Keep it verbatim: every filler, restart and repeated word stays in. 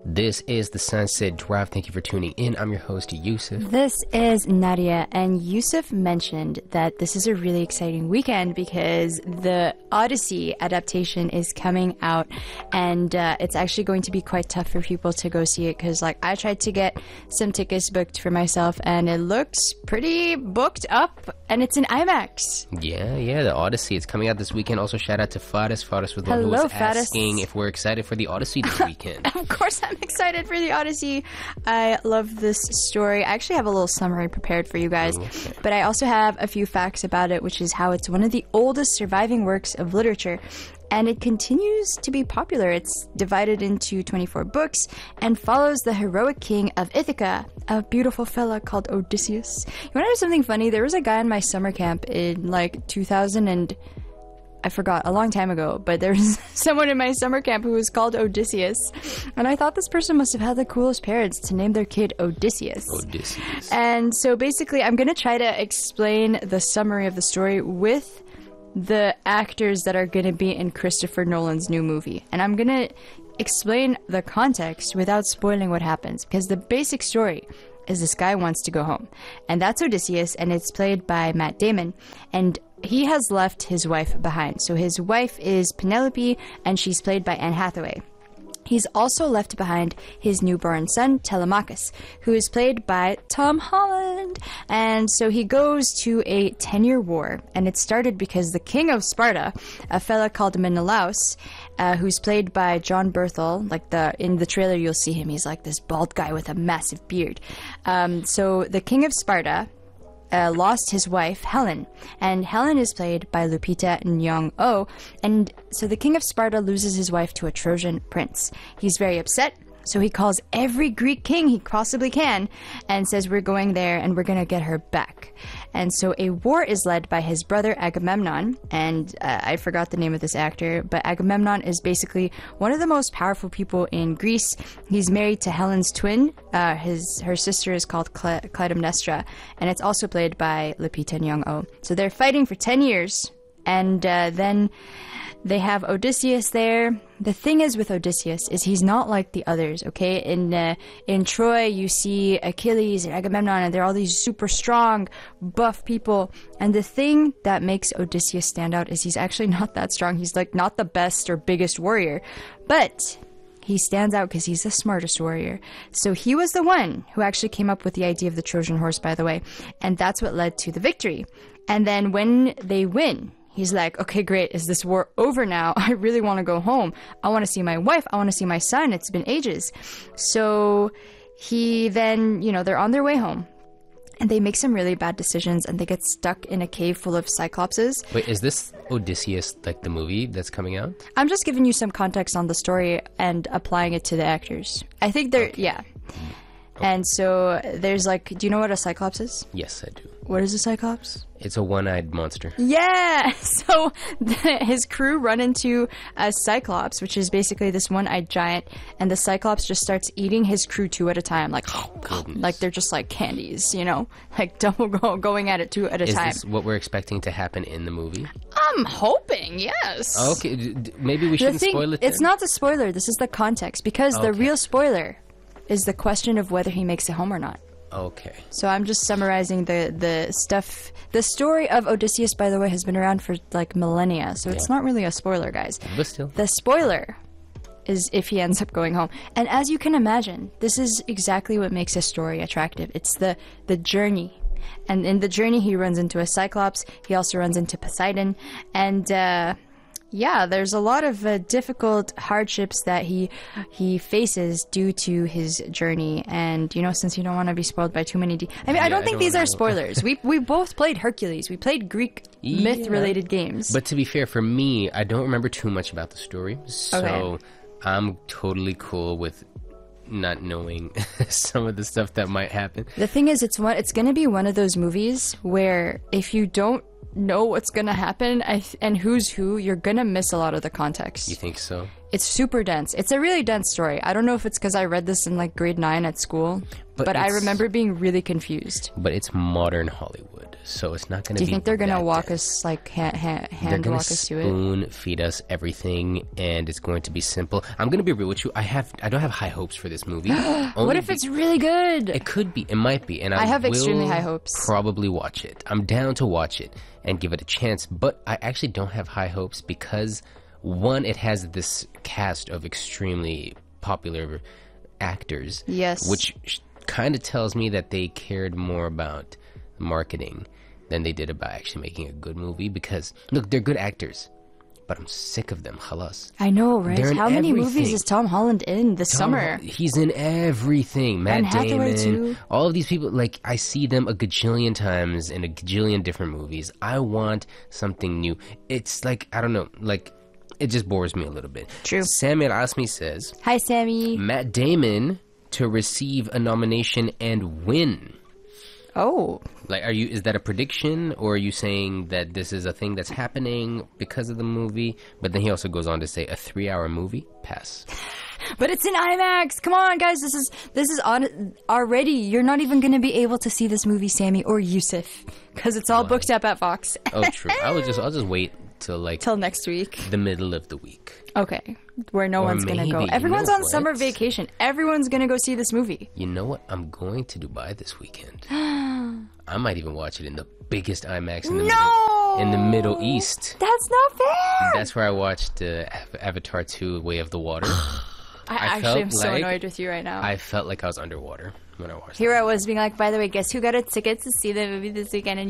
This is the Sunset Drive. Thank you for tuning in. I'm your host, Yusuf. This is Nadia, and Yusuf mentioned that this is a really exciting weekend because the Odyssey adaptation is coming out, and uh, it's actually going to be quite tough for people to go see it because, like, I tried to get some tickets booked for myself, and it looks pretty booked up, and it's in IMAX. Yeah, yeah, the Odyssey. It's coming out this weekend. Also, shout out to Faris. Faris was the one who Hello, was Faris. asking if we're excited for the Odyssey this weekend. Of course I'm excited for the Odyssey. I love this story. I actually have a little summary prepared for you guys, Okay. but I also have a few facts about it, which is how it's one of the oldest surviving works of literature, and it continues to be popular. It's divided into twenty-four books and follows the heroic king of Ithaca, a beautiful fella called Odysseus. You want to know something funny? There was a guy in my summer camp in like two thousand and I forgot, a long time ago, but there was someone in my summer camp who was called Odysseus, and I thought this person must have had the coolest parents to name their kid Odysseus. Odysseus. And so basically, I'm going to try to explain the summary of the story with the actors that are going to be in Christopher Nolan's new movie. And I'm going to explain the context without spoiling what happens, because the basic story is this guy wants to go home. And that's Odysseus, and it's played by Matt Damon. And he has left his wife behind. So his wife is Penelope, and she's played by Anne Hathaway. He's also left behind his newborn son, Telemachus, who is played by Tom Holland. And so he goes to a ten-year war, and it started because the king of Sparta, a fella called Menelaus, uh, who's played by John Berthel, like the in the trailer you'll see him, he's like this bald guy with a massive beard. Um, so the king of Sparta Uh, lost his wife, Helen. And Helen is played by Lupita Nyong'o. And so the king of Sparta loses his wife to a Trojan prince. He's very upset, so he calls every Greek king he possibly can and says, we're going there and we're going to get her back. And so a war is led by his brother Agamemnon, and uh, I forgot the name of this actor, but Agamemnon is basically one of the most powerful people in Greece. He's married to Helen's twin. Uh, his her sister is called Cle- Clytemnestra, and it's also played by Lupita Nyong'o. So they're fighting for ten years, and uh, then they have Odysseus there. The thing is with Odysseus is he's not like the others, okay? In uh, in Troy, you see Achilles and Agamemnon, and they're all these super strong, buff people. And the thing that makes Odysseus stand out is he's actually not that strong. He's like not the best or biggest warrior, but he stands out because he's the smartest warrior. So he was the one who actually came up with the idea of the Trojan horse, by the way, and that's what led to the victory. And then when they win, he's like, okay, great. Is this war over now? I really want to go home. I want to see my wife. I want to see my son. It's been ages. So he then, you know, they're on their way home, and they make some really bad decisions, and they get stuck in a cave full of cyclopses. Wait, is this Odysseus, like the movie that's coming out? I'm just giving you some context on the story and applying it to the actors. I think they're, Okay. yeah. And so there's like, do you know what a cyclops is? Yes, I do. What is a cyclops? It's a one-eyed monster. Yeah! So the, his crew run into a cyclops, which is basically this one-eyed giant, and the cyclops just starts eating his crew two at a time, like, Goodness. like they're just like candies, you know? Like double go, going at it two at a Is time. this what we're expecting to happen in the movie? I'm hoping, yes. Okay, d- d- maybe we The shouldn't thing, spoil it it's then? not the spoiler, this is the context, because the Okay. real spoiler is the question of whether he makes it home or not. Okay. So I'm just summarizing the, the stuff. The story of Odysseus, by the way, has been around for like millennia, so it's Yeah. not really a spoiler, guys. But still. The spoiler is if he ends up going home. And as you can imagine, this is exactly what makes a story attractive. It's the, the journey. And in the journey, he runs into a cyclops. He also runs into Poseidon. And, uh... yeah, there's a lot of uh, difficult hardships that he he faces due to his journey, and you know, since you don't want to be spoiled by too many. De- I mean, Yeah, I don't I think don't these are wanna- spoilers. we we both played Hercules. We played Greek Yeah. myth-related games. But to be fair, for me, I don't remember too much about the story, so Okay. I'm totally cool with not knowing some of the stuff that might happen. The thing is, it's one. It's going to be one of those movies where if you don't know what's going to happen I th- and who's who, you're going to miss a lot of the context. You think so? It's super dense. It's a really dense story. I don't know if it's because I read this in like grade nine at school. but, But I it's- remember being really confused. But it's modern Hollywood, so it's not going to Do be. you think they're gonna that walk dense. us like hand, hand, They're hand gonna walk us to it? spoon feed us everything, and it's going to be simple. I'm gonna be real with you. I have, I don't have high hopes for this movie. What Only if be- it's really good? It could be. It might be. And I, I have extremely will high hopes. Probably watch it. I'm down to watch it and give it a chance. But I actually don't have high hopes because one, it has this cast of extremely popular actors. Yes. Which kind of tells me that they cared more about marketing than they did about actually making a good movie. Because look, they're good actors, but I'm sick of them. Halas. I know, right? They're in How many movies everything. is Tom Holland in this Tom summer? Hol- He's in everything. Matt Anne Hathaway, Damon. too. All of these people, like, I see them a gajillion times in a gajillion different movies. I want something new. It's like, I don't know, like, it just bores me a little bit. True. Samir Asmi says, Hi, Sammy. Matt Damon to receive a nomination and win. Oh, Like, are you, is that a prediction, or are you saying that this is a thing that's happening because of the movie? But then he also goes on to say, a three-hour movie? Pass. but it's in IMAX. Come on, guys. This is this is on already. You're not even going to be able to see this movie, Sammy or Yusuf, because it's all Why? booked up at Fox. Oh, true. I would just, I'll just wait till, like, Till next week. the middle of the week. Okay, where no Or one's gonna maybe, go. you Everyone's know on summer what? vacation. Everyone's gonna go see this movie. You know what? I'm going to Dubai this weekend. I might even watch it in the biggest IMAX in the No! middle, in the Middle East. That's not fair. That's where I watched uh, Av- Avatar two: Way of the Water. I, I actually felt am so like annoyed with you right now. I felt like I was underwater when I watched Here it. I was being like, by the way, guess who got a ticket to see the movie this weekend? And